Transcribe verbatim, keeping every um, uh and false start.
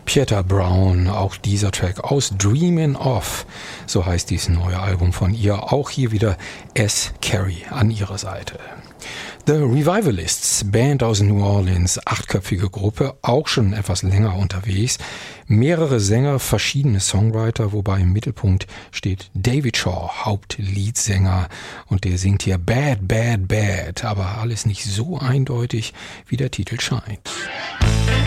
Pieta Brown, auch dieser Track aus Dreamin' Of, so heißt dieses neue Album von ihr. Auch hier wieder S. Carey an ihrer Seite. The Revivalists, Band aus New Orleans, achtköpfige Gruppe, auch schon etwas länger unterwegs. Mehrere Sänger, verschiedene Songwriter, wobei im Mittelpunkt steht David Shaw, Hauptleadsänger, und der singt hier Bad, Bad, Bad, aber alles nicht so eindeutig, wie der Titel scheint.